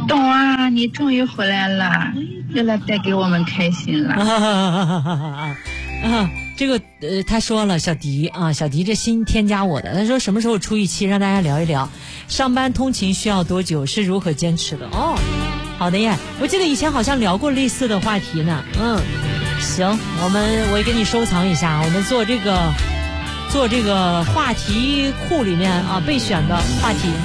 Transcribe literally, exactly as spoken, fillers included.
懂啊，你终于回来了，又来带给我们开心了。 啊，啊这个呃，他说了，小迪啊，小迪这新添加我的，他说什么时候出一期让大家聊一聊，上班通勤需要多久，是如何坚持的？哦，好的耶，我记得以前好像聊过类似的话题呢。嗯，行，我们我也给你收藏一下，我们做这个做这个话题库里面啊备选的话题。